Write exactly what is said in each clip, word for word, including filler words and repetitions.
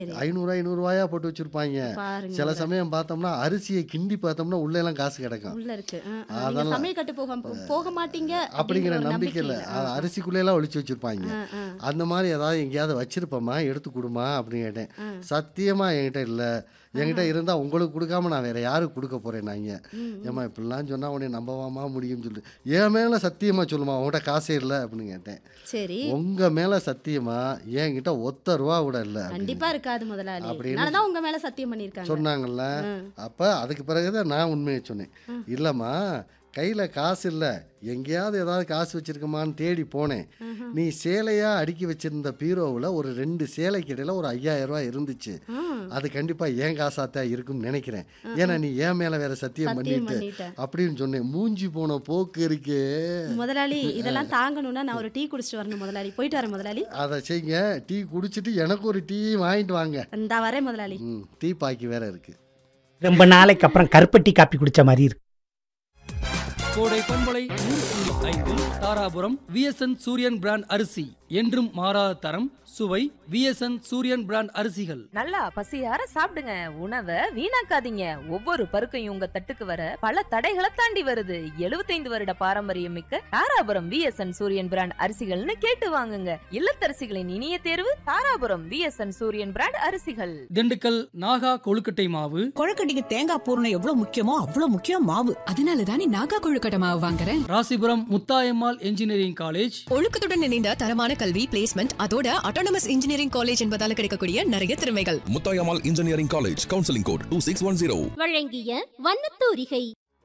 சரி. ஐநூறு ஐநூறுவாயா போட்டு வச்சிருப்பாய்ங்க. பாருங்க சில முதலாளி. சமயம் பார்த்தோம்னா, அரிசிய கிண்டி பார்த்தோம்னா, உள்ள எல்லாம் காசு கிடக்கும். உள்ள இருக்கு. அ, அ. நீங்க அதெல்லாம் சமையல் கட்டு போக போக மாட்டீங்க அப்படிங்கிற அப்படிங்கிற ஒரு நம்பிக்கை இல்ல. நம்பிக்கையில. அ ஆ, ஆ. அரிசிக்குள்ளேலாம் ஒளிச்சு வச்சிருப்பாய்ங்க. ஆ, ஆ. அந்த மாரி ஏதாவது எங்கேயாவது வச்சிருப்போமா? எடுத்து குடுமா அப்படின்னு கேட்டேன். ஆ. சத்தியமா என்கிட்ட இல்ல. என்கிட்ட ஆஹா. இருந்தா உங்களுக்கு குடுக்காம நான் வேற யாருக்கு குடுக்க போறேன்னாய்ங்க. ம், ம். ஏம்மா இப்படிலாம் சொன்னா உன்னைய நம்பவாம்மா முடியும்னு சொல்லிட்டு, என் மேல சத்தியமா சொல்லுமா உன்கிட்ட காசே இல்ல அப்படின்னு கேட்டேன். சரி. உங்க மேல சத்தியமா என்கிட்ட ஒத்த ரூவா கூட இல்ல அப்படின்னு. கண்டிப்பா இருக்காது முதலாளி. அப்படின்னு அதனால தான் உங்க மேல சத்தியம் பண்ணியிருக்காங்க. சொன்னாங்கல்ல. ஆ. அப்ப அதுக்கு பிறகுதான் நான் உண்மையை சொன்னேன். ஆ. இல்லம்மா கையில காசு இல்ல. எங்கேயாவது ஏதாவது காசு வச்சிருக்கமான்னு தேடி போனேன். ஆஹா. நீ சேலையா அடுக்கி வச்சிருந்த பீரோவுல ஒரு ரெண்டு சேலைக்கு இடையில ஒரு ஐயாயிரம் ரூபாய் இருந்துச்சு. ஆ. அது கண்டிப்பா என் காசாத்தான் இருக்கும்னு நினைக்கிறேன். ஆ, ஏன்னா ஆ. நீ என் மேல வேற சத்தியம் சத்தியம் பண்ணிட்டு பண்ணிட்ட. அப்படின்னு சொன்னேன். மூஞ்சி போன போக்கு இருக்கே. முதலாளி இதெல்லாம் தாங்கணும்னா நான் ஒரு டீ குடிச்சிட்டு வரணும் முதலாளி. போயிட்டு வரேன் முதலாளி. அதை செய்யுங்க. டீ குடிச்சிட்டு எனக்கு ஒரு டீ வாங்கிட்டு வாங்க. இந்தா வரேன் முதலாளி. ம், டீ பாக்கி வேற இருக்கு. ரொம்ப நாளைக்கு அப்புறம் கருப்பட்டி காப்பி குடிச்ச மாதிரி இருக்கு. கோடை பண்பலை நூறு புள்ளி ஐந்தில் தாராபுரம் விஎஸ்என் சூரியன் பிராண்ட் அரிசி என்றும் மாறாத தரம் சுவை விஎஸ்என் சூரியன் பிராண்ட் அரிசிகள். நல்லா பசியார சாப்பிடுங்க. உணவை வீணாக்காதீங்க. ஒவ்வொரு பருக்கையும் உங்க தட்டுக்கு வர பல தடைகளை தாண்டி வருது. எழுபத்தைந்து வருட பாரம்பரியம் மிக்க தாராபுரம் விஎஸ்என் சூரியன் பிராண்ட் அரிசிகள்னு கேட்டு வாங்குங்க. இல்லத்தரசிகளின் இனிய தேர்வு தாராபுரம் விஎஸ்என் சூரியன் பிராண்ட் அரிசிகள். திண்டுக்கல் நாகா கொழுக்கட்டை மாவு கொழுக்கட்டைக்கு தேங்காய் பூரணம் எவ்வளவு முக்கியமோ அவ்வளவு முக்கியம் மாவு. அதனால தானே நாகா கொழுக்கட்டை மாவு வாங்குறேன். ராசிபுரம் முத்தாயம்மாள் என்ஜினியரிங் காலேஜ் ஒழுக்கத்துடன் இணைந்த தரமான கல்வி பிளேஸ்மெண்ட் அதோட ஆட்டோனமஸ் இன்ஜினியரிங் காலேஜ் என்பதால கிடைக்கக்கூடிய நிறைய திறமைகள். Muthayammal engineering college counselling code two six one zero. வழங்கிய வண்ணத்தூரிகை.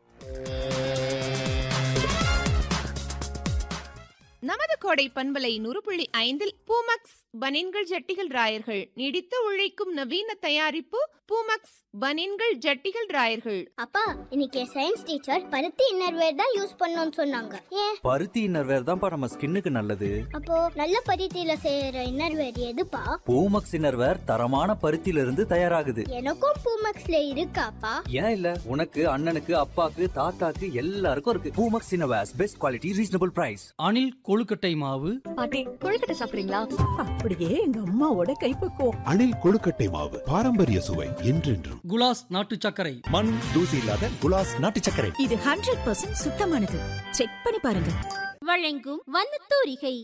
நமது கோடை பண்பலை நூறு புள்ளி ஐந்தில் பூமக்ஸ் பனின்கள் ஜட்டிகள் ராயர்கள் நீடித்து உழைக்கும் நவீன தயாரிப்பு பூமக்ஸ் பனின்கள் ஜட்டிகள் ராயர்கள். அப்பா இன்னைக்கு சயின்ஸ் டீச்சர் பருத்தி இன்னர்வேர் தான் யூஸ் பண்ணணும்னு சொன்னாங்க. ஏன்? பருத்தி இன்னர்வேர் தான்ப்பா நம்ம ஸ்கின்னுக்கு நல்லது. அப்போ நல்ல பருத்தியில செய்யற இன்னர்வேர் எதுப்பா? பூமக்ஸ் இன்னர்வேர் தரமான பருத்தியில இருந்து தயாராகுது. எனக்கும் பூமக்ஸ்ல இருக்காப்பா. ஏன் இல்ல, உனக்கு அண்ணனுக்கு அப்பாக்கு தாத்தாக்கு எல்லாருக்கும் இருக்கு. Poomex innerwears best quality reasonable price. அணில் கொழுக்கட்டை மாவு. பாட்டி கொழுக்கட்டை சாப்பிடுறீங்களா? அப்படியே எங்க அம்மாவோட கைப்பக்குவம். அணில் கொழுக்கட்டை மாவு பாரம்பரிய சுவை என்றென்றும். குலாஸ் நாட்டு சர்க்கரை. மண் தூசி இல்லாத குலாஸ் நாட்டு சர்க்கரை. இது ஹண்ட்ரட் பர்சன்ட் சுத்தமானது. செக் பண்ணி பாருங்க. வழங்கும் வண்ணத்தூரிகை.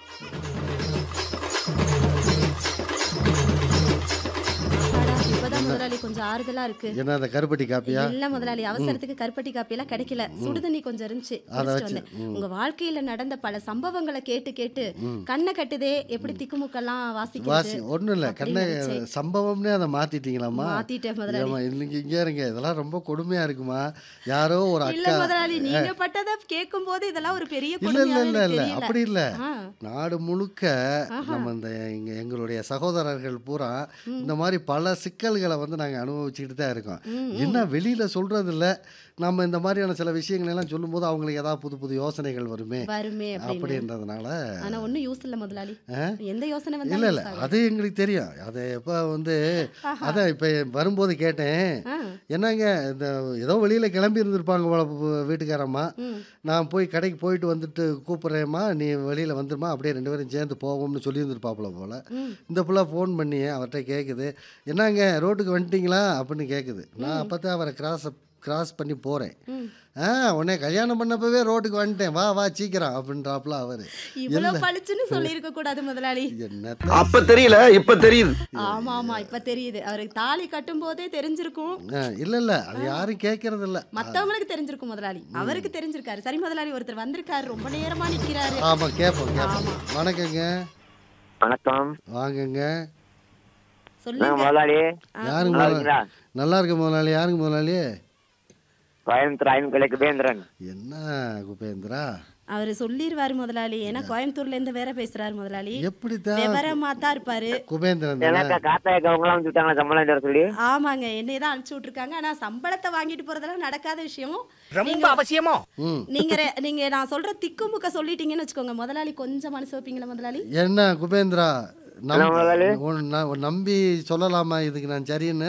அப்பாடா, இப்பதான் முதலாளி கொஞ்சம் ஆறுதலா இருக்கு. என்ன அந்த கருப்பட்டி காப்பியா? இல்ல முதலாளி அவசரத்துக்கு கருப்பட்டி காப்பி எல்லாம் கிடைக்கல. சுடுதண்ணி கொஞ்சம் இருந்துச்சு அதை குடிச்சிட்டு வச்சு வந்தேன். ம், உங்க வாழ்க்கையில நடந்த பல சம்பவங்களை கேட்டு கேட்டு ம். கண்ணை கட்டுதே எப்படி திக்குமுக்கெல்லாம் வாசிக்கிறது வாசி ஒன்றும் இல்லை. அப்படின்னு கண்ணை நினைச்சேன். சம்பவம்னே அதை மாத்திட்டீங்களாம்மா? மாத்திட்டேன் முதலாளி. ஏம்மா இல்லைங்க இங்கே இருங்க. இதெல்லாம் ரொம்ப கொடுமையா இருக்குமா? யாரோ ஒரு இல்ல அக்கா. முதலாளி நீங்க பட்டதை கேட்கும் போது இதெல்லாம் ஒரு பெரிய இல்ல இல்ல கொடுமையாவே இல்ல எனக்கு இல்ல தெரியல. அப்படி இல்ல. ஆ, நாடு முழுக்க ஆஹா. நம்ம இந்த எங்க எங்களுடைய சகோதரர்கள் பூரா ம், இந்த மாதிரி பல சிக்கல்களை வந்து நாங்கள் அனுபவிச்சுக்கிட்டு தான் இருக்கோம். ம், ம். என்ன வெளியில சொல்றது இல்ல. நம்ம இந்த மாதிரியான சில விஷயங்கள் எல்லாம் சொல்லும்போது அவங்களுக்கு ஏதாவது புது புது யோசனைகள் வருமே வருமே அப்படின்னு. அப்படின்றதுனால. ஆனா ஒண்ணும் யூஸ் இல்ல முதலாளி. ஆ? எந்த யோசனை இல்ல வந்தாலும் இல்ல யூஸ் ஆகாது. அது எங்களுக்கு தெரியும். அது எப்போ வந்து ஆஹா. அதான் இப்போ வரும்போது கேட்டேன். ஆ, என்னங்க இந்த ஏதோ வெளியில் கிளம்பி இருந்திருப்பாங்க போல பு- வீட்டுக்காரம்மா. ம். நான் போய் கடைக்கு போயிட்டு வந்துட்டு கூப்பிட்றேம்மா நீ வெளியில் வந்துருமா அப்படியே ரெண்டு பேரும் சேர்ந்து போவோம்னு சொல்லியிருந்துருப்பாப்புல போல். ம். இந்த பிள்ளை ஃபோன் பண்ணி அவர்கிட்ட கேட்குது, என்னங்க ரோட்டுக்கு வந்துட்டீங்களா அப்படின்னு கேட்குது. நான் அப்போ தான் அவரை கிராஸ் கிராஸ் பண்ணி போகிறேன். ம். ஆ உடனே கல்யாணம் பண்ணப்பவே ரோட்டுக்கு வந்துட்டேன், வா வா சீக்கிரம் அப்படின்றாப்புல அவர். இவ்வளவு பளிச்சுன்னு சொல்லியிருக்க கூடாது முதலாளி. என்னத்த அப்ப தெரியல, இப்ப தெரியுது. ஆமா ஆமா இப்ப தெரியுது. அவருக்கு தாலி கட்டும் போதே தெரிஞ்சிருக்கும். ஆ, இல்ல இல்ல அது யாரும் கேட்கறது இல்ல. மத்தவங்களுக்கு தெரிஞ்சிருக்கும் முதலாளி. அவருக்கு தெரிஞ்சிருக்காரு. சரி முதலாளி ஒருத்தர் வந்திருக்காரு. ரொம்ப நேரமா நிக்கிறாரு. ஆமா கேட்போம் கேட்போம். ஆமா. வணக்கங்க. வணக்கம். வாங்கங்க. சொல்லுங்க. முதலாளி ஆ, யாருங்க நல்லா முதலாளி? இருக்கீங்களா? நல்லா இருக்க முதலாளி. யாருங்க முதலாளி? கோயம்புத்தூர் ஐநூறு குபேந்திரன். என்ன குபேந்திரா? அவரு சொல்லிருவாரு முதலாளி. ஏன்னா கோயம்புத்தூர்ல இருந்து வேற பேசுறாரு முதலாளி. எப்படித்தான் விவரமா தான் இருப்பாரு. குபேந்திரன் தானே? எனக்கு காத்தாயக்க அவங்க எல்லாம் வந்துட்டாங்களா சம்பளம் தர சொல்லி? ஆமாங்க என்னைய தான் அனுப்பிச்சு விட்டுருக்காங்க. ஆனா சம்பளத்தை வாங்கிட்டு போறதெல்லாம் நடக்காத விஷயம். ரொம்ப நீங்க- அவசியமோ? ம். நீங்க ரெ- நீங்க நான் சொல்ற திக்குமுக்க சொல்லிட்டீங்கன்னு வச்சுக்கோங்க முதலாளி. கொஞ்சம் மனசு வைப்பீங்களா முதலாளி? என்ன குபேந்திரா என்ன முதலாளி? நம்பி உன் ந- நம்பி சொல்லலாமா இதுக்கு நான் சரின்னு?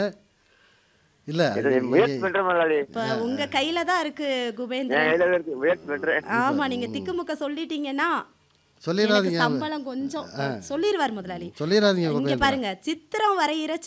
இல்ல இது முயற்சி பண்றேன் முதலாளி. இப்ப உங்க கையில தான் இருக்கு என் குபேந்திரன். கையில இருக்கு, முயற்சி பண்றேன். ஆமா நீங்க திக்குமுக்க சொல்லிட்டீங்கன்னா சொல்லிடாதீங்க சம்பளம் கொஞ்சம் சொல்லிடுவார் முதலாளி. சொல்லிடாதீங்க இங்க பாருங்க, சித்திரம் வரைகிற